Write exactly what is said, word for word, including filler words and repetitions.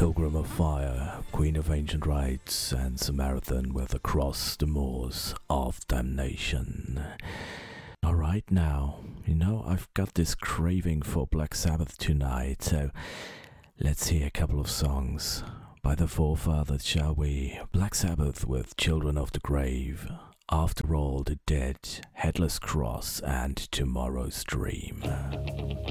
Pilgrim of Fire, Queen of Ancient Rites, and Samaritan with Across the Moors of Damnation. Alright now, you know, I've got this craving for Black Sabbath tonight, so let's hear a couple of songs by the forefathers, shall we? Black Sabbath with Children of the Grave, After All the Dead, Headless Cross, and Tomorrow's Dream.